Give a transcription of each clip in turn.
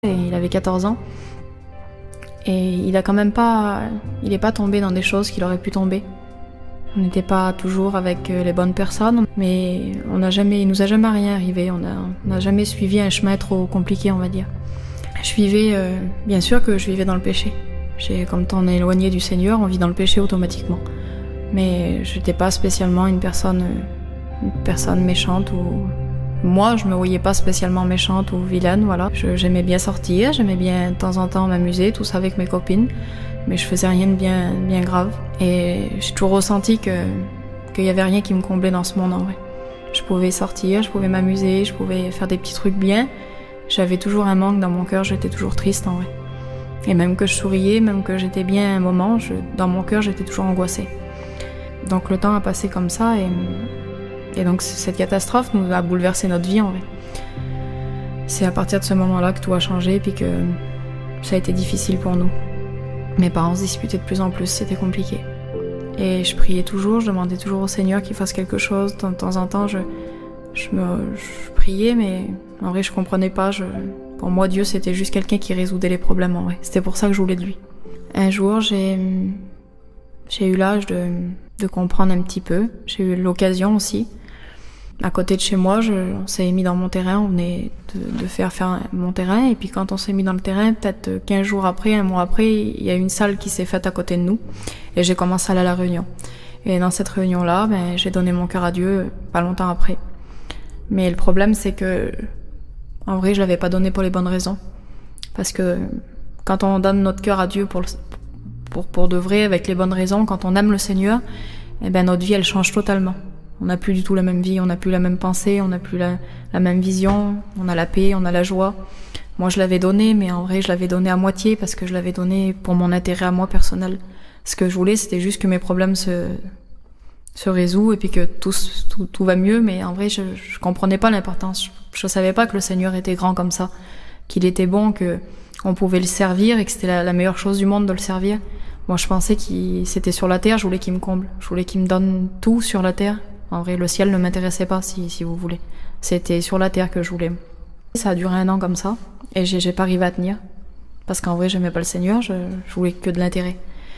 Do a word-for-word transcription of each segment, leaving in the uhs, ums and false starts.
Et il avait quatorze ans. Et il a quand même pas, il est pas tombé dans des choses qu'il aurait pu tomber. On n'était pas toujours avec les bonnes personnes, mais on n'a jamais, il nous a jamais rien arrivé. On a, on n'a jamais suivi un chemin trop compliqué, on va dire. Je vivais, euh, bien sûr que je vivais dans le péché. J'ai, comme on est éloigné du Seigneur, on vit dans le péché automatiquement. Mais je n'étais pas spécialement une personne, une personne méchante ou moi, je me voyais pas spécialement méchante ou vilaine, voilà. Je, j'aimais bien sortir, j'aimais bien de temps en temps m'amuser, tout ça avec mes copines, mais je faisais rien de bien, bien grave. Et j'ai toujours ressenti que qu'il y avait rien qui me comblait dans ce monde en vrai. Je pouvais sortir, je pouvais m'amuser, je pouvais faire des petits trucs bien. J'avais toujours un manque dans mon cœur, j'étais toujours triste en vrai. Et même que je souriais, même que j'étais bien à un moment, je, dans mon cœur, j'étais toujours angoissée. Donc le temps a passé comme ça et Et donc cette catastrophe nous a bouleversé notre vie en vrai. C'est à partir de ce moment-là que tout a changé et puis que ça a été difficile pour nous. Mes parents se disputaient de plus en plus, c'était compliqué. Et je priais toujours, je demandais toujours au Seigneur qu'il fasse quelque chose. De temps en temps, je, je, me, je priais, mais en vrai je comprenais pas. Je, pour moi, Dieu c'était juste quelqu'un qui résoudait les problèmes en vrai. C'était pour ça que je voulais de lui. Un jour, j'ai, j'ai eu l'âge de, de comprendre un petit peu. J'ai eu l'occasion aussi. À côté de chez moi, je, on s'est mis dans mon terrain, on venait de, de faire faire mon terrain, et puis quand on s'est mis dans le terrain, peut-être quinze jours après, un mois après, il y a une salle qui s'est faite à côté de nous, et j'ai commencé à aller à la réunion. Et dans cette réunion-là, ben, j'ai donné mon cœur à Dieu pas longtemps après. Mais le problème, c'est que, en vrai, je l'avais pas donné pour les bonnes raisons. Parce que quand on donne notre cœur à Dieu pour, le, pour, pour de vrai, avec les bonnes raisons, quand on aime le Seigneur, eh ben, notre vie, elle change totalement. On n'a plus du tout la même vie, on n'a plus la même pensée, on n'a plus la, la même vision, on a la paix, on a la joie. Moi, je l'avais donné, mais en vrai, je l'avais donné à moitié parce que je l'avais donné pour mon intérêt à moi personnel. Ce que je voulais, c'était juste que mes problèmes se, se résout et puis que tout, tout, tout va mieux, mais en vrai, je, je comprenais pas l'importance. Je, je savais pas que le Seigneur était grand comme ça, qu'il était bon, que on pouvait le servir et que c'était la, la meilleure chose du monde de le servir. Moi, je pensais qu'il c'était sur la terre, je voulais qu'il me comble. Je voulais qu'il me donne tout sur la terre. En vrai, le ciel ne m'intéressait pas, si, si vous voulez. C'était sur la terre que je voulais. Ça a duré un an comme ça, et j'ai, j'ai pas arrivé à tenir. Parce qu'en vrai, j'aimais pas le Seigneur, je, je voulais que de l'intérêt.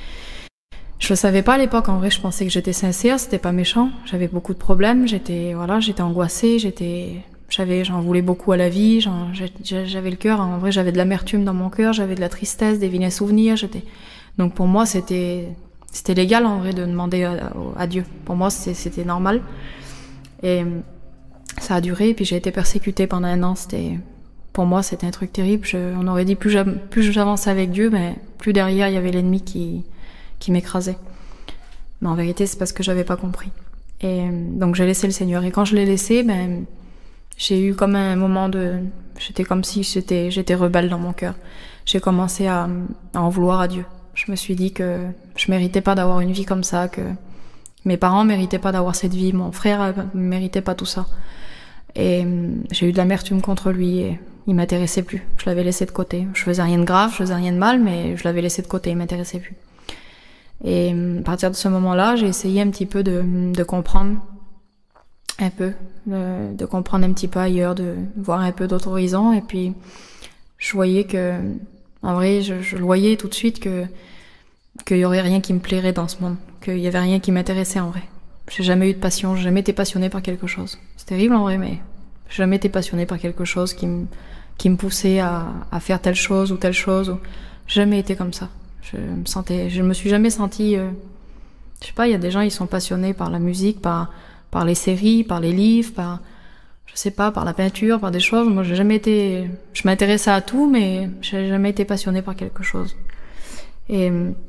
Je le savais pas à l'époque, en vrai, je pensais que j'étais sincère, c'était pas méchant. J'avais beaucoup de problèmes, j'étais, voilà, j'étais angoissée, j'étais, j'avais, j'en voulais beaucoup à la vie, j'en, j'avais le cœur, en vrai, j'avais de l'amertume dans mon cœur, j'avais de la tristesse, des vilains souvenirs, j'étais, donc pour moi, c'était, C'était légal en vrai de demander à, à Dieu. Pour moi, c'était, c'était normal. Et ça a duré. Et puis j'ai été persécutée pendant un an. C'était, pour moi, c'était un truc terrible. Je, on aurait dit plus, plus j'avançais avec Dieu, mais plus derrière il y avait l'ennemi qui, qui m'écrasait. Mais en vérité, c'est parce que j'avais pas compris. Et donc j'ai laissé le Seigneur. Et quand je l'ai laissé, ben j'ai eu comme un moment de, j'étais comme si j'étais, j'étais rebelle dans mon cœur. J'ai commencé à, à en vouloir à Dieu. Je me suis dit que je méritais pas d'avoir une vie comme ça, que mes parents méritaient pas d'avoir cette vie, mon frère méritait pas tout ça. Et j'ai eu de l'amertume contre lui et il m'intéressait plus. Je l'avais laissé de côté. Je faisais rien de grave, je faisais rien de mal, mais je l'avais laissé de côté, il m'intéressait plus. Et à partir de ce moment-là, j'ai essayé un petit peu de, de comprendre un peu, de, de comprendre un petit peu ailleurs, de voir un peu d'autres horizons. Et puis, je voyais que En vrai, je, je le voyais tout de suite que qu'il y aurait rien qui me plairait dans ce monde, qu'il y avait rien qui m'intéressait en vrai. J'ai jamais eu de passion, j'ai jamais été passionnée par quelque chose. C'est terrible en vrai, mais j'ai jamais été passionnée par quelque chose qui me qui me poussait à, à faire telle chose ou telle chose. Ou... J'ai jamais été comme ça. Je me sentais, je me suis jamais sentie. Euh... Je sais pas, il y a des gens ils sont passionnés par la musique, par par les séries, par les livres, par je sais pas, par la peinture, par des choses. Moi, j'ai jamais été, je m'intéressais à tout, mais j'ai jamais été passionnée par quelque chose. Et,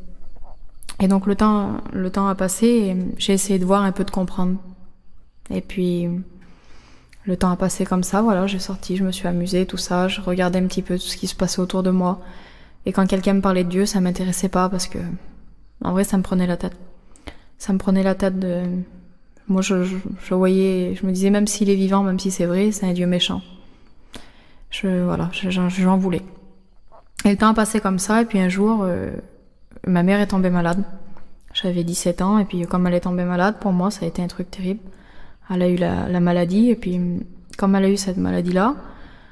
et donc le temps, le temps a passé et j'ai essayé de voir un peu de comprendre. Et puis, le temps a passé comme ça, voilà, j'ai sorti, je me suis amusée, tout ça, je regardais un petit peu tout ce qui se passait autour de moi. Et quand quelqu'un me parlait de Dieu, ça m'intéressait pas parce que, en vrai, ça me prenait la tête. Ça me prenait la tête de, Moi, je, je, je voyais, je me disais, même s'il est vivant, même si c'est vrai, c'est un Dieu méchant. Je, voilà, je, j'en, j'en voulais. Et le temps a passé comme ça, et puis un jour, euh, ma mère est tombée malade. J'avais dix-sept ans, et puis comme elle est tombée malade, pour moi, ça a été un truc terrible. Elle a eu la, la maladie, et puis comme elle a eu cette maladie-là,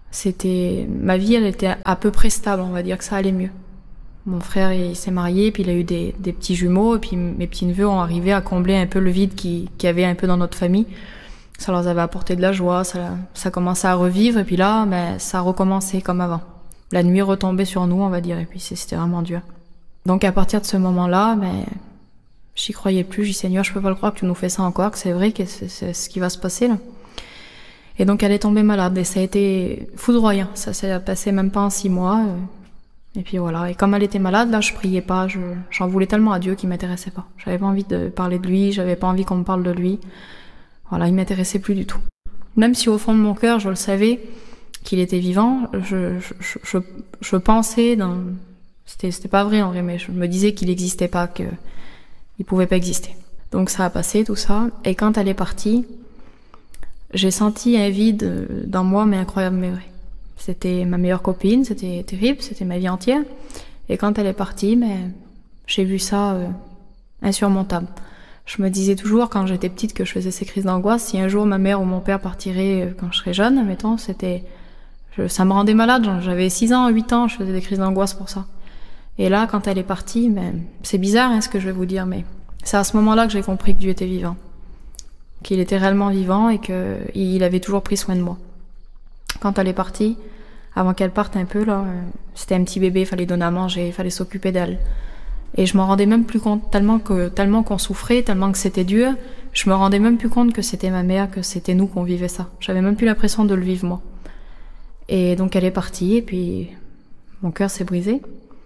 C'était, ma vie, elle était à peu près stable, on va dire que ça allait mieux. Mon frère, il s'est marié, puis il a eu des, des petits jumeaux, et puis mes petits-neveux ont arrivé à combler un peu le vide qu'il qui y avait un peu dans notre famille. Ça leur avait apporté de la joie, ça, ça commençait à revivre, et puis là, ben, ça a recommencé comme avant. La nuit retombait sur nous, on va dire, et puis c'était vraiment dur. Donc à partir de ce moment-là, ben, j'y croyais plus, j'ai dit Seigneur, je peux pas le croire que tu nous fais ça encore, que c'est vrai, que c'est, c'est ce qui va se passer là. Et donc elle est tombée malade, et ça a été foudroyant, ça s'est passé même pas en six mois. Euh, Et puis voilà, et comme elle était malade, là, je priais pas, je, j'en voulais tellement à Dieu qu'il m'intéressait pas. J'avais pas envie de parler de lui, j'avais pas envie qu'on me parle de lui. Voilà, il m'intéressait plus du tout. Même si au fond de mon cœur, je le savais qu'il était vivant, je, je, je, je, je pensais dans, c'était, c'était pas vrai en vrai, mais je me disais qu'il existait pas, que, il pouvait pas exister. Donc ça a passé, tout ça, et quand elle est partie, j'ai senti un vide dans moi, mais incroyable, mais vrai. C'était ma meilleure copine, c'était terrible, c'était ma vie entière. Et quand elle est partie, mais j'ai vu ça euh, insurmontable. Je me disais toujours, quand j'étais petite, que je faisais ces crises d'angoisse, si un jour ma mère ou mon père partirait euh, quand je serais jeune, admettons, c'était, je, ça me rendait malade. Genre, j'avais six ans, huit ans, je faisais des crises d'angoisse pour ça. Et là, quand elle est partie, ben, c'est bizarre hein, ce que je vais vous dire, mais c'est à ce moment-là que j'ai compris que Dieu était vivant. Qu'il était réellement vivant et qu'il avait toujours pris soin de moi. Quand elle est partie, avant qu'elle parte un peu, là, euh, c'était un petit bébé, il fallait donner à manger, il fallait s'occuper d'elle. Et je m'en rendais même plus compte, tellement que, tellement qu'on souffrait, tellement que c'était dur, je me rendais même plus compte que c'était ma mère, que c'était nous qu'on vivait ça. J'avais même plus l'impression de le vivre, moi. Et donc elle est partie, et puis mon cœur s'est brisé.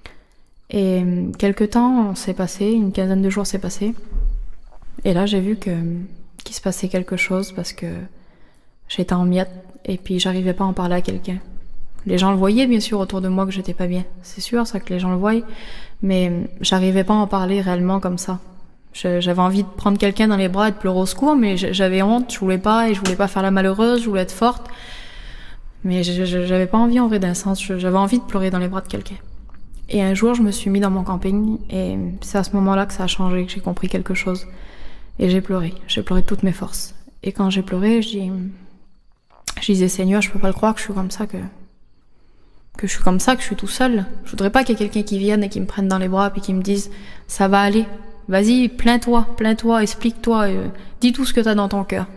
Et euh, quelque temps s'est passé, une quinzaine de jours s'est passé. Et là, j'ai vu que, qu'il se passait quelque chose, parce que j'étais en miettes, et puis j'arrivais pas à en parler à quelqu'un. Les gens le voyaient, bien sûr, autour de moi que j'étais pas bien. C'est sûr, ça, que les gens le voient. Mais j'arrivais pas à en parler réellement comme ça. J'avais envie de prendre quelqu'un dans les bras et de pleurer au secours, mais j'avais honte, je voulais pas, et je voulais pas faire la malheureuse, je voulais être forte. Mais j'avais pas envie, en vrai, d'un sens. J'avais envie de pleurer dans les bras de quelqu'un. Et un jour, je me suis mis dans mon camping, et c'est à ce moment-là que ça a changé, que j'ai compris quelque chose. Et j'ai pleuré. J'ai pleuré de toutes mes forces. Et quand j'ai pleuré, je dis... Je disais, Seigneur, je peux pas le croire que je suis comme ça, que, que je suis comme ça, que je suis tout seul. Je voudrais pas qu'il y ait quelqu'un qui vienne et qui me prenne dans les bras puis qui me dise, ça va aller. Vas-y, plains-toi, plains-toi, explique-toi, euh, dis tout ce que t'as dans ton cœur.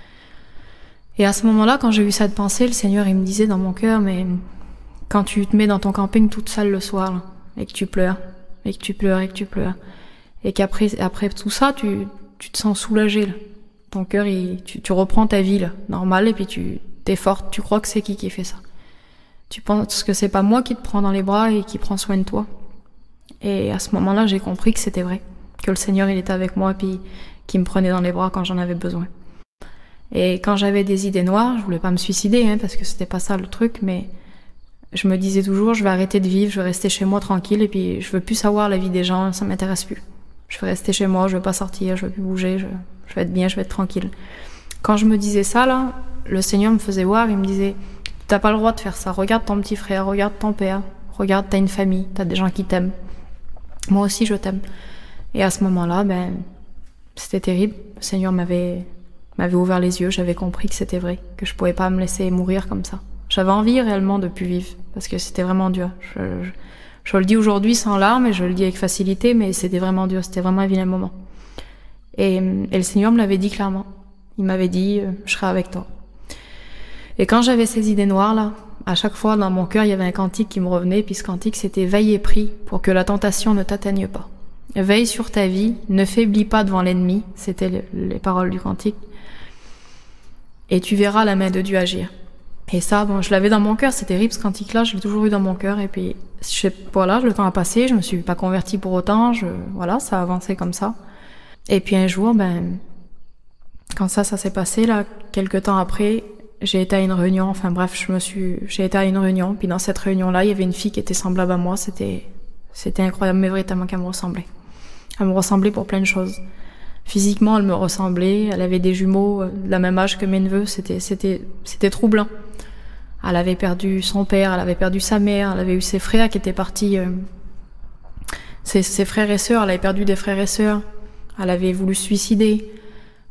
Et à ce moment-là, quand j'ai eu cette pensée, le Seigneur, il me disait dans mon cœur, mais quand tu te mets dans ton camping toute seule le soir, là, et que tu pleures, et que tu pleures, et que tu pleures, et qu'après, après tout ça, tu, tu te sens soulagé, là. Ton cœur, il, tu, tu reprends ta vie, là, normale, et puis tu, t'es forte, tu crois que c'est qui qui fait ça. Tu penses que c'est pas moi qui te prends dans les bras et qui prend soin de toi. Et à ce moment-là, j'ai compris que c'était vrai. Que le Seigneur, il était avec moi, puis qu'il me prenait dans les bras quand j'en avais besoin. Et quand j'avais des idées noires, je voulais pas me suicider, hein, parce que c'était pas ça le truc, mais je me disais toujours, je vais arrêter de vivre, je vais rester chez moi tranquille, et puis je veux plus savoir la vie des gens, ça m'intéresse plus. Je vais rester chez moi, je vais pas sortir, je vais plus bouger, je, je vais être bien, je vais être tranquille. Quand je me disais ça, là, le Seigneur me faisait voir, il me disait, t'as pas le droit de faire ça, regarde ton petit frère, regarde ton père, regarde, t'as une famille, t'as des gens qui t'aiment. Moi aussi, je t'aime. Et à ce moment-là, ben, c'était terrible. Le Seigneur m'avait, m'avait ouvert les yeux, j'avais compris que c'était vrai, que je pouvais pas me laisser mourir comme ça. J'avais envie réellement de plus vivre, parce que c'était vraiment dur. Je, je, je le dis aujourd'hui sans larmes, et je le dis avec facilité, mais c'était vraiment dur, c'était vraiment un vilain moment. Et, et le Seigneur me l'avait dit clairement. Il m'avait dit, euh, je serai avec toi. Et quand j'avais ces idées noires, là, à chaque fois, dans mon cœur, il y avait un cantique qui me revenait, puis ce cantique, c'était « Veille et prie pour que la tentation ne t'atteigne pas. Veille sur ta vie, ne faiblis pas devant l'ennemi. » C'était le, les paroles du cantique. « Et tu verras la main de Dieu agir. » Et ça, bon, je l'avais dans mon cœur, c'est terrible, ce cantique-là, je l'ai toujours eu dans mon cœur, et puis, je, voilà, le temps a passé, je me suis pas convertie pour autant, je, voilà, ça a avancé comme ça. Et puis un jour, ben, quand ça, ça s'est passé, là, quelques temps après, j'ai été à une réunion, enfin bref, je me suis, j'ai été à une réunion, puis dans cette réunion-là, il y avait une fille qui était semblable à moi, c'était, c'était incroyable, mais véritablement qu'elle me ressemblait. Elle me ressemblait pour plein de choses. Physiquement, elle me ressemblait, elle avait des jumeaux de la même âge que mes neveux, c'était, c'était, c'était troublant. Elle avait perdu son père, elle avait perdu sa mère, elle avait eu ses frères qui étaient partis, euh, ses, ses frères et sœurs, elle avait perdu des frères et sœurs, elle avait voulu se suicider.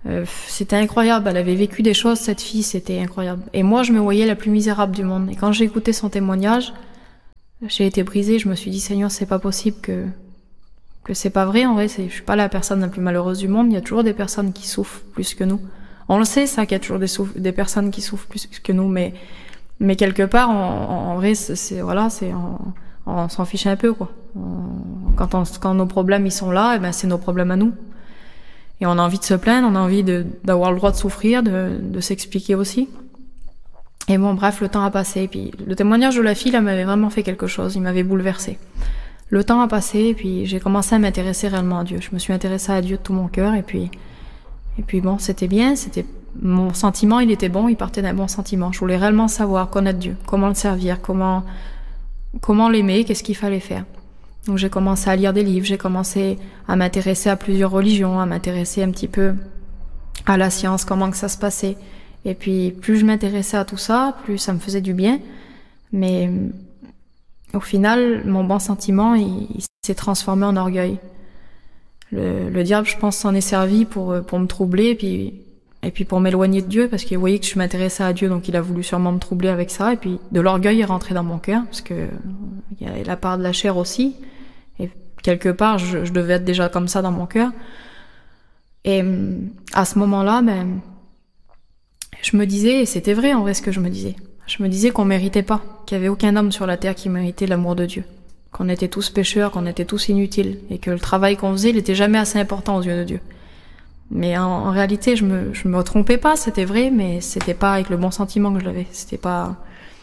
Euh, c'était incroyable, elle avait vécu des choses, cette fille, c'était incroyable. Et moi, je me voyais la plus misérable du monde. Et quand j'ai écouté son témoignage, j'ai été brisée, je me suis dit, Seigneur, c'est pas possible que, que c'est pas vrai, en vrai, c'est, je suis pas la personne la plus malheureuse du monde, il y a toujours des personnes qui souffrent plus que nous. On le sait, ça, qu'il y a toujours des, souff- des personnes qui souffrent plus que nous, mais, mais quelque part, en, en vrai, c'est, c'est voilà, c'est, on, on s'en fiche un peu, quoi. On, quand, on, quand nos problèmes, ils sont là, et ben, c'est nos problèmes à nous. Et on a envie de se plaindre, on a envie de, d'avoir le droit de souffrir, de, de s'expliquer aussi. Et bon, bref, le temps a passé. Et puis, le témoignage de la fille, là, m'avait vraiment fait quelque chose. Il m'avait bouleversée. Le temps a passé, et puis j'ai commencé à m'intéresser réellement à Dieu. Je me suis intéressée à Dieu de tout mon cœur, et puis, et puis bon, c'était bien, c'était, mon sentiment, il était bon, il partait d'un bon sentiment. Je voulais réellement savoir, connaître Dieu, comment le servir, comment, comment l'aimer, qu'est-ce qu'il fallait faire. Donc j'ai commencé à lire des livres, j'ai commencé à m'intéresser à plusieurs religions, à m'intéresser un petit peu à la science, comment que ça se passait. Et puis plus je m'intéressais à tout ça, plus ça me faisait du bien. Mais au final, mon bon sentiment, il, il s'est transformé en orgueil. Le, le diable, je pense, s'en est servi pour, pour me troubler et puis, et puis pour m'éloigner de Dieu, parce qu'il voyait que je m'intéressais à Dieu, donc il a voulu sûrement me troubler avec ça. Et puis de l'orgueil est rentré dans mon cœur, parce que il y a la part de la chair aussi. Et quelque part, je, je devais être déjà comme ça dans mon cœur. Et à ce moment-là, ben, je me disais, et c'était vrai en vrai ce que je me disais, je me disais qu'on méritait pas, qu'il y avait aucun homme sur la terre qui méritait l'amour de Dieu, qu'on était tous pécheurs, qu'on était tous inutiles, et que le travail qu'on faisait, il était jamais assez important aux yeux de Dieu. Mais en, en réalité, je me, je me trompais pas, c'était vrai, mais c'était pas avec le bon sentiment que je l'avais. C'était pas,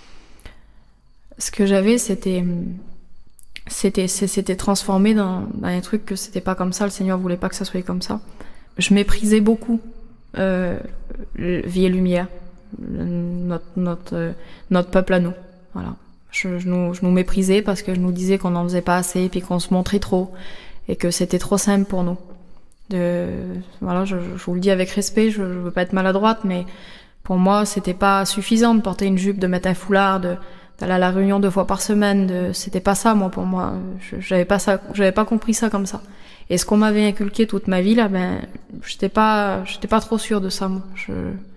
ce que j'avais, c'était, c'était, c'était transformé dans, dans un truc que c'était pas comme ça. Le Seigneur voulait pas que ça soit comme ça. Je méprisais beaucoup euh, vie et lumière, notre notre euh, notre peuple à nous. Voilà. Je, je nous je nous méprisais parce que je nous disais qu'on n'en faisait pas assez, puis qu'on se montrait trop, et que c'était trop simple pour nous. De voilà, je, je vous le dis avec respect, je, je veux pas être maladroite, mais pour moi, c'était pas suffisant de porter une jupe, de mettre un foulard, de d'aller à la réunion deux fois par semaine. De, c'était pas ça, moi, pour moi. Je, j'avais pas ça, j'avais pas compris ça comme ça. Et ce qu'on m'avait inculqué toute ma vie, là, ben, j'étais pas, j'étais pas trop sûre de ça, moi. Je,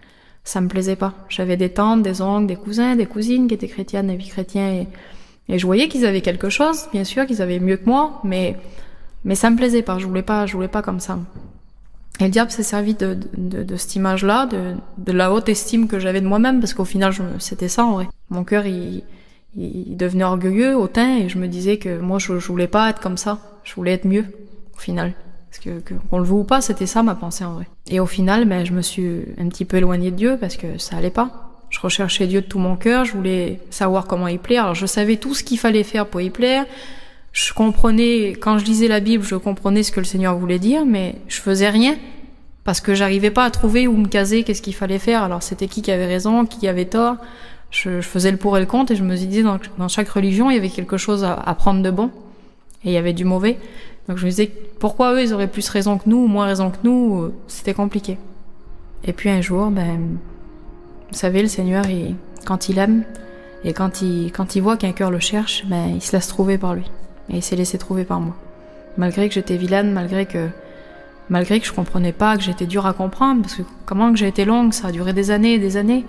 ça me plaisait pas. J'avais des tantes, des oncles, des cousins, des cousines qui étaient chrétiennes, des vies chrétiens, et, et je voyais qu'ils avaient quelque chose, bien sûr, qu'ils avaient mieux que moi, mais, mais ça me plaisait pas. Je voulais pas, je voulais pas comme ça. Et le diable s'est servi de, de, de, de cette image-là, de, de la haute estime que j'avais de moi-même, parce qu'au final, je, c'était ça, en vrai. Mon cœur, il, il devenait orgueilleux, hautain, et je me disais que moi, je, je voulais pas être comme ça. Je voulais être mieux, au final. Parce que, que qu'on le veut ou pas, c'était ça ma pensée, en vrai. Et au final, ben, je me suis un petit peu éloignée de Dieu, parce que ça allait pas. Je recherchais Dieu de tout mon cœur, je voulais savoir comment y plaire. Alors, je savais tout ce qu'il fallait faire pour y plaire. Je comprenais, quand je lisais la Bible, je comprenais ce que le Seigneur voulait dire, mais je faisais rien. Parce que j'arrivais pas à trouver où me caser, qu'est-ce qu'il fallait faire. Alors, c'était qui qui avait raison, qui avait tort. Je, je faisais le pour et le contre, et je me disais, dans, dans chaque religion, il y avait quelque chose à, à prendre de bon. Et il y avait du mauvais. Donc je me disais, pourquoi eux, ils auraient plus raison que nous, ou moins raison que nous, c'était compliqué. Et puis un jour, ben, vous savez, le Seigneur, il, quand il aime, et quand il, quand il voit qu'un cœur le cherche, ben, il se laisse trouver par lui. Et il s'est laissé trouver par moi. Malgré que j'étais vilaine, malgré que, malgré que je comprenais pas, que j'étais dure à comprendre, parce que comment que j'ai été longue, ça a duré des années et des années.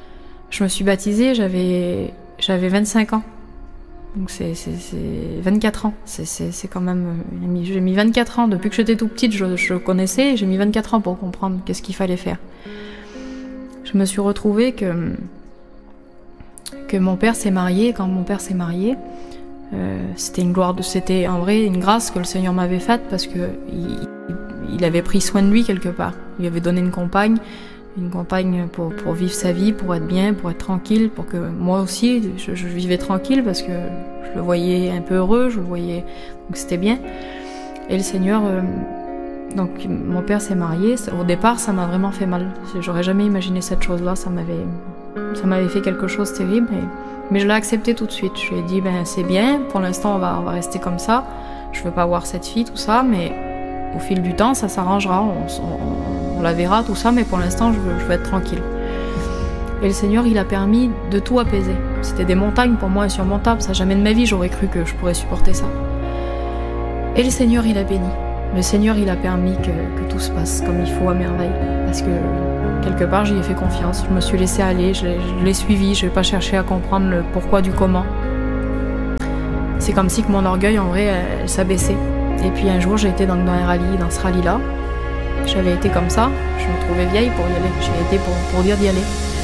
Je me suis baptisée, j'avais, j'avais vingt-cinq ans. Donc c'est, c'est, c'est vingt-quatre ans, c'est, c'est, c'est quand même, j'ai mis vingt-quatre ans, depuis que j'étais tout petite, je, je connaissais, j'ai mis vingt-quatre ans pour comprendre qu'est-ce qu'il fallait faire. Je me suis retrouvée que, que mon père s'est marié, et quand mon père s'est marié, euh, c'était une gloire, de, c'était en vrai une grâce que le Seigneur m'avait faite, parce que il, il avait pris soin de lui quelque part, il lui avait donné une compagne, une compagne pour, pour vivre sa vie, pour être bien, pour être tranquille, pour que moi aussi, je, je vivais tranquille, parce que je le voyais un peu heureux, je le voyais, donc c'était bien. Et le Seigneur, euh, donc mon père s'est marié, au départ ça m'a vraiment fait mal, j'aurais jamais imaginé cette chose-là, ça m'avait, ça m'avait fait quelque chose de terrible, et, mais je l'ai accepté tout de suite, je lui ai dit, ben c'est bien, pour l'instant on va, on va rester comme ça, je veux pas voir cette fille, tout ça, mais au fil du temps ça s'arrangera, on, on, on la verra, tout ça, mais pour l'instant, je veux, je veux être tranquille. Et le Seigneur, il a permis de tout apaiser. C'était des montagnes pour moi insurmontables, ça jamais de ma vie j'aurais cru que je pourrais supporter ça. Et le Seigneur, il a béni. le Seigneur, il a permis que, que tout se passe comme il faut à merveille. Parce que, quelque part, j'y ai fait confiance. Je me suis laissée aller, je l'ai suivi, je n'ai pas cherché à comprendre le pourquoi du comment. C'est comme si que mon orgueil, en vrai, elle, elle s'abaissait. Et puis un jour, j'ai été dans, dans un rallye, dans ce rallye-là. J'avais été comme ça, je me trouvais vieille pour y aller. J'ai été pour, pour dire d'y aller.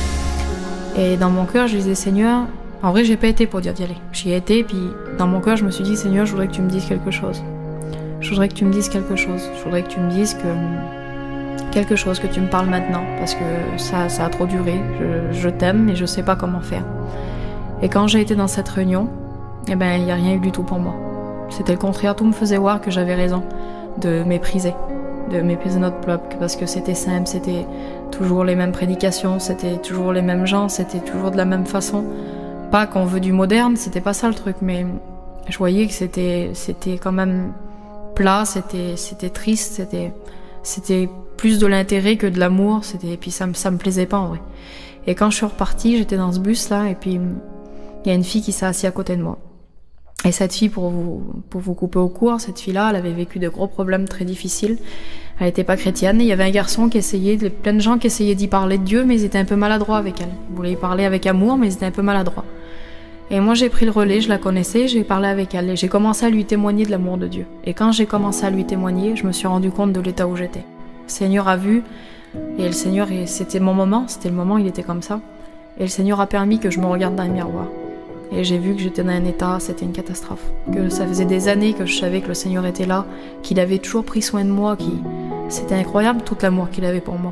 Et dans mon cœur, je disais, Seigneur, en vrai, j'ai pas été pour dire d'y aller. J'y ai été, puis dans mon cœur, je me suis dit, Seigneur, je voudrais que tu me dises quelque chose. Je voudrais que tu me dises quelque chose. Je voudrais que tu me dises que quelque chose, que tu me parles maintenant, parce que ça, ça a trop duré. Je, je t'aime, mais je sais pas comment faire. Et quand j'ai été dans cette réunion, eh ben, il n'y a rien eu du tout pour moi. C'était le contraire, tout me faisait voir que j'avais raison de mépriser, de mépriser notre peuple, parce que c'était simple, c'était toujours les mêmes prédications, c'était toujours les mêmes gens, c'était toujours de la même façon. Pas qu'on veut du moderne, c'était pas ça le truc, mais je voyais que c'était, c'était quand même plat, c'était, c'était triste, c'était, c'était plus de l'intérêt que de l'amour, c'était, et puis ça me, ça me plaisait pas en vrai. Et quand je suis repartie, j'étais dans ce bus là, et puis il y a une fille qui s'est assise à côté de moi. Et cette fille, pour vous, pour vous couper au court, cette fille-là, elle avait vécu de gros problèmes très difficiles. Elle n'était pas chrétienne. Et il y avait un garçon qui essayait, plein de gens qui essayaient d'y parler de Dieu, mais ils étaient un peu maladroits avec elle. Ils voulaient y parler avec amour, mais ils étaient un peu maladroits. Et moi, j'ai pris le relais, je la connaissais, j'ai parlé avec elle. Et j'ai commencé à lui témoigner de l'amour de Dieu. Et quand j'ai commencé à lui témoigner, je me suis rendu compte de l'état où j'étais. Le Seigneur a vu, et le Seigneur, c'était mon moment, c'était le moment, il était comme ça. Et le Seigneur a permis que je me regarde dans le miroir. Et j'ai vu que j'étais dans un état, c'était une catastrophe. Que ça faisait des années que je savais que le Seigneur était là, qu'il avait toujours pris soin de moi, qu'il... c'était incroyable tout l'amour qu'il avait pour moi.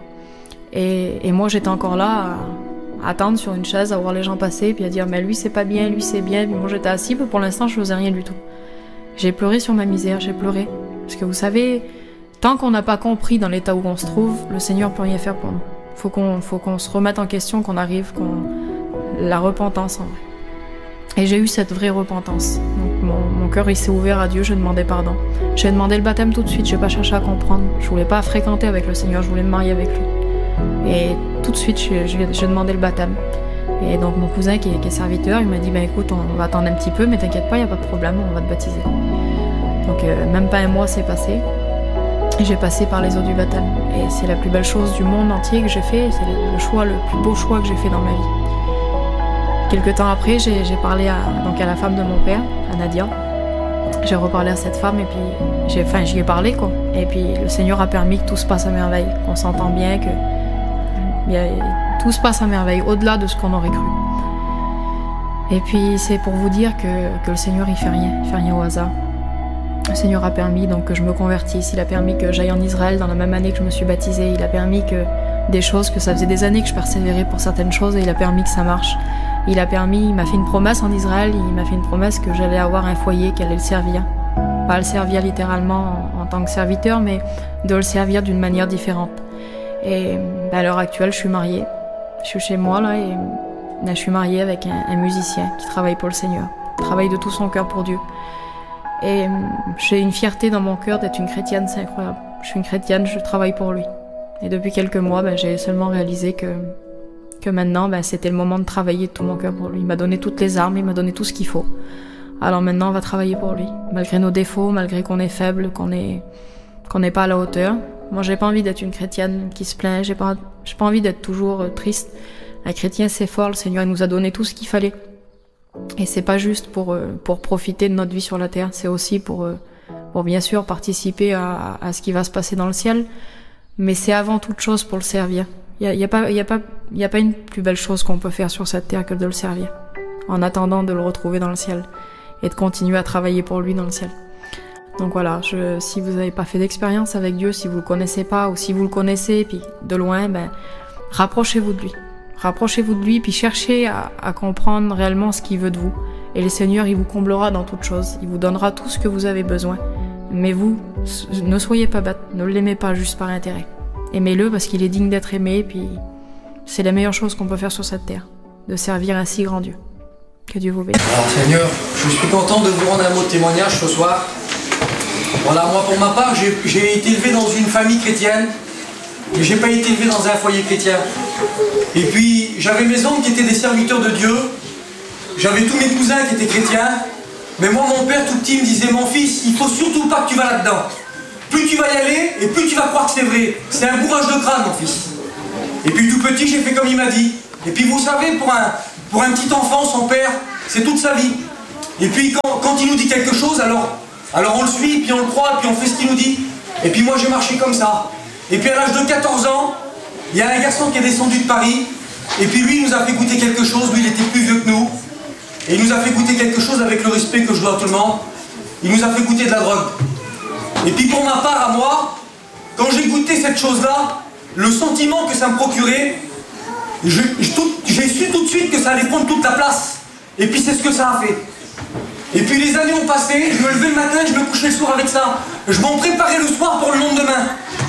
Et, et moi j'étais encore là à, à attendre sur une chaise, à voir les gens passer, puis à dire mais lui c'est pas bien, lui c'est bien, puis moi j'étais assis, puis pour l'instant je faisais rien du tout. J'ai pleuré sur ma misère, j'ai pleuré. Parce que vous savez, tant qu'on n'a pas compris dans l'état où on se trouve, le Seigneur peut rien faire pour nous. Faut qu'on, faut qu'on se remette en question, qu'on arrive, qu'on... la repentance en vrai. Et j'ai eu cette vraie repentance. Donc mon, mon cœur il s'est ouvert à Dieu, je demandais pardon. J'ai demandé le baptême tout de suite, je n'ai pas cherché à comprendre. Je voulais pas fréquenter avec le Seigneur, je voulais me marier avec lui. Et tout de suite, j'ai demandé le baptême. Et donc mon cousin qui est, qui est serviteur, il m'a dit, bah, écoute, on va attendre un petit peu, mais t'inquiète pas, il n'y a pas de problème, on va te baptiser. Donc euh, même pas un mois s'est passé. Et j'ai passé par les eaux du baptême. Et c'est la plus belle chose du monde entier que j'ai fait, c'est le, le choix, le plus beau choix que j'ai fait dans ma vie. Quelques temps après, j'ai parlé à, donc à la femme de mon père, à Nadia. J'ai reparlé à cette femme et puis j'ai, enfin, j'y ai parlé quoi. Et puis le Seigneur a permis que tout se passe à merveille, qu'on s'entend bien, que y a, tout se passe à merveille, au-delà de ce qu'on aurait cru. Et puis c'est pour vous dire que, que le Seigneur il fait rien, il fait rien au hasard. Le Seigneur a permis donc que je me convertisse, il a permis que j'aille en Israël dans la même année que je me suis baptisée, il a permis que des choses, que ça faisait des années que je persévérais pour certaines choses et il a permis que ça marche. Il a permis, il m'a fait une promesse en Israël, il m'a fait une promesse que j'allais avoir un foyer, qu'elle allait le servir. Pas le servir littéralement en, en tant que serviteur, mais de le servir d'une manière différente. Et ben, à l'heure actuelle, je suis mariée. Je suis chez moi là et ben, je suis mariée avec un, un musicien qui travaille pour le Seigneur, travaille de tout son cœur pour Dieu. Et j'ai une fierté dans mon cœur d'être une chrétienne, c'est incroyable. Je suis une chrétienne, je travaille pour lui. Et depuis quelques mois, ben, j'ai seulement réalisé que que maintenant, ben, c'était le moment de travailler de tout mon cœur pour lui. Il m'a donné toutes les armes, il m'a donné tout ce qu'il faut. Alors maintenant, on va travailler pour lui. Malgré nos défauts, malgré qu'on est faible, qu'on est, qu'on n'est pas à la hauteur. Moi, j'ai pas envie d'être une chrétienne qui se plaint, j'ai pas, j'ai pas envie d'être toujours triste. Un chrétien, c'est fort, le Seigneur nous a donné tout ce qu'il fallait. Et c'est pas juste pour, pour profiter de notre vie sur la terre, c'est aussi pour, pour bien sûr participer à, à ce qui va se passer dans le ciel, mais c'est avant toute chose pour le servir. Il n'y a, y a, pas, y a, pas, y a pas une plus belle chose qu'on peut faire sur cette terre que de le servir, en attendant de le retrouver dans le ciel, et de continuer à travailler pour lui dans le ciel. Donc voilà, je, si vous n'avez pas fait d'expérience avec Dieu, si vous le connaissez pas, ou si vous le connaissez, puis de loin, ben, rapprochez-vous de lui. Rapprochez-vous de lui, puis cherchez à, à comprendre réellement ce qu'il veut de vous. Et le Seigneur, il vous comblera dans toutes choses, il vous donnera tout ce que vous avez besoin. Mais vous, ne soyez pas bête, ne l'aimez pas juste par intérêt. Aimez-le parce qu'il est digne d'être aimé, puis c'est la meilleure chose qu'on peut faire sur cette terre, de servir un si grand Dieu. Que Dieu vous bénisse. Alors Seigneur, je suis content de vous rendre un mot de témoignage ce soir. Voilà, moi pour ma part, j'ai été élevé dans une famille chrétienne, et j'ai pas été élevé dans un foyer chrétien. Et puis j'avais mes oncles qui étaient des serviteurs de Dieu, j'avais tous mes cousins qui étaient chrétiens, mais moi mon père tout petit me disait, mon fils, il faut surtout pas que tu vas là-dedans. plus tu vas y aller, et plus tu vas croire que c'est vrai. C'est un bourrage de crâne, mon fils. Et puis tout petit, j'ai fait comme il m'a dit. Et puis vous savez, pour un, pour un petit enfant, son père, c'est toute sa vie. Et puis quand, quand il nous dit quelque chose, alors, alors on le suit, puis on le croit, puis on fait ce qu'il nous dit. Et puis moi j'ai marché comme ça. Et puis à l'âge de quatorze ans, il y a un garçon qui est descendu de Paris, et puis lui il nous a fait goûter quelque chose, lui il était plus vieux que nous, et il nous a fait goûter quelque chose avec le respect que je dois à tout le monde. Il nous a fait goûter de la drogue. Et puis pour ma part, à moi, quand j'ai goûté cette chose-là, le sentiment que ça me procurait, j'ai su tout de suite que ça allait prendre toute la place. Et puis c'est ce que ça a fait. Et puis les années ont passé, je me levais le matin, je me couchais le soir avec ça. Je m'en préparais le soir pour le lendemain.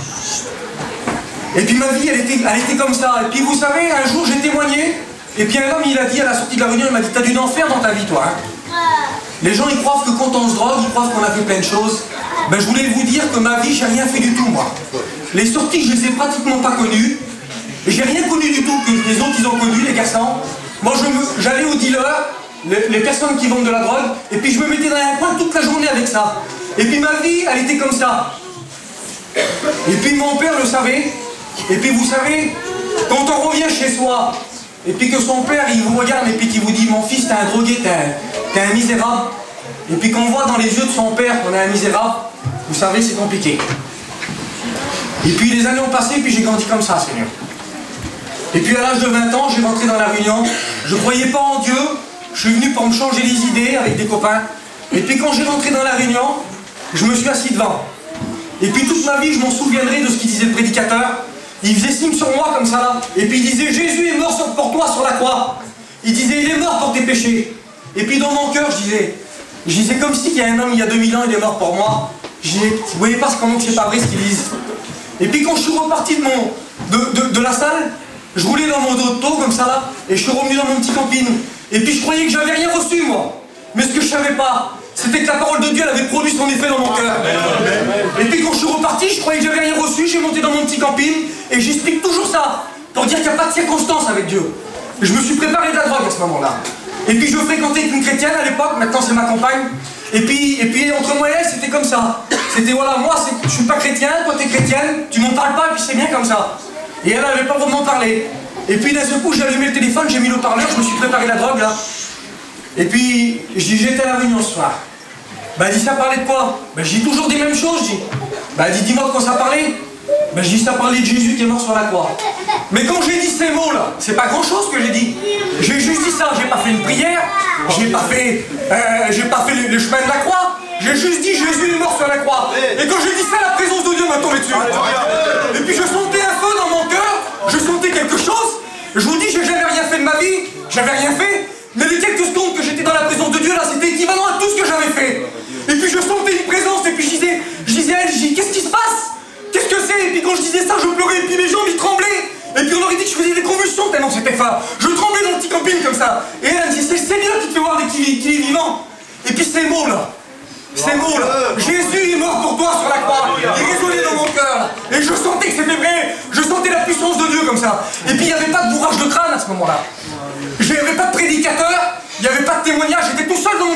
Et puis ma vie, elle était, elle était comme ça. Et puis vous savez, un jour j'ai témoigné, et puis un homme, il a dit à la sortie de la réunion, il m'a dit, t'as dû en faire dans ta vie, toi, hein. Les gens, ils croient que quand on se drogue, ils croient qu'on a fait plein de choses. Ben, je voulais vous dire que ma vie, j'ai rien fait du tout, moi. Les sorties, je les ai pratiquement pas connues. Et j'ai rien connu du tout que les autres, ils ont connu, les garçons. Moi, j'allais aux dealers, les, les personnes qui vendent de la drogue, et puis je me mettais dans un coin toute la journée avec ça. Et puis ma vie, elle était comme ça. Et puis mon père le savait. Et puis vous savez, quand on revient chez soi, et puis que son père, il vous regarde, et puis qu'il vous dit, mon fils, t'es un drogué, t'es un, t'es un misérable. Et puis qu'on voit dans les yeux de son père qu'on est un misérable, vous savez, c'est compliqué. Et puis les années ont passé, et puis j'ai grandi comme ça, Seigneur. Et puis à l'âge de vingt ans, j'ai rentré dans la Réunion. Je ne croyais pas en Dieu. Je suis venu pour me changer les idées avec des copains. Et puis quand j'ai rentré dans la Réunion, je me suis assis devant. Et puis toute ma vie, je m'en souviendrai de ce qu'il disait le prédicateur. Il faisait signe sur moi comme ça là. Et puis il disait, Jésus est mort pour toi sur la croix. Il disait, il est mort pour tes péchés. Et puis dans mon cœur, je disais, je disais comme si il y a un homme il y a deux mille ans, il est mort pour moi. Je disais, vous voyez pas comment c'est pas vrai ce qu'ils disent. Et puis quand je suis reparti de, mon, de, de, de la salle, je roulais dans mon dos de taux comme ça là, et je suis revenu dans mon petit camping. Et puis je croyais que j'avais rien reçu moi. Mais ce que je savais pas, c'était que la parole de Dieu elle avait produit son effet dans mon cœur. Et puis quand je suis reparti, je croyais que j'avais rien reçu, j'ai monté dans mon petit camping, et j'explique toujours ça, pour dire qu'il n'y a pas de circonstance avec Dieu. Je me suis préparé de la drogue à ce moment-là. Et puis je fréquentais une chrétienne à l'époque, maintenant c'est ma compagne. Et puis, et puis entre moi et elle, c'était comme ça. C'était voilà, moi je suis pas chrétien, toi t'es chrétienne, tu m'en parles pas, et puis c'est bien comme ça. Et elle n'avait pas vraiment parlé. Et puis d'un seul coup, j'ai allumé le téléphone, j'ai mis le parleur, je me suis préparé la drogue là. Et puis, je dis, j'étais à la réunion ce soir. Bah, elle dit, ça parlait de quoi? Bah, je dis toujours des mêmes choses, je dis. Bah, elle dit, dis-moi de quoi ça parlait. Bah, je dis, ça parlait de Jésus qui est mort sur la croix. Mais quand j'ai dit ces mots là, c'est pas grand chose que j'ai dit. J'ai juste dit ça, j'ai pas fait une prière, j'ai pas fait, euh, j'ai pas fait le, le chemin de la croix. J'ai juste dit, Jésus est mort sur la croix. Et quand j'ai dit ça, la présence de Dieu m'a tombé dessus. Et puis je sentais un feu dans mon cœur, je sentais quelque chose. Je vous dis, j'ai jamais rien fait de ma vie, j'avais rien fait. Mais les quelques secondes que j'étais dans la présence de Dieu, là, c'était équivalent à tout ce que j'avais fait. Et puis je sentais une présence, et puis je disais, je disais à elle, je dis, qu'est-ce qui se passe? Qu'est-ce que c'est? Et puis quand je disais ça, je pleurais, et puis mes jambes, ils tremblaient. Et puis on aurait dit que je faisais des convulsions tellement c'était fort. Je tremblais dans le petit camping comme ça. Et elle, elle me dit, c'est le Seigneur qui te fait voir qu'il est vivant. Et puis ces mots là, ces mots là, Jésus est mort pour toi sur la croix. Il résonnait dans mon cœur. Et je sentais que c'était vrai. Je sentais la puissance de Dieu comme ça. Et puis il n'y avait pas de bourrage de crâne à ce moment-là. Il n'y avait pas de prédicateur, il n'y avait pas de témoignage, j'étais tout seul dans mon